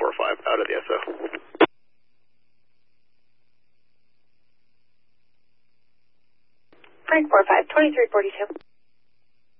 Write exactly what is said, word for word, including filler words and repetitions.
four five, out of the S O. Frank four five, twenty-three forty-two.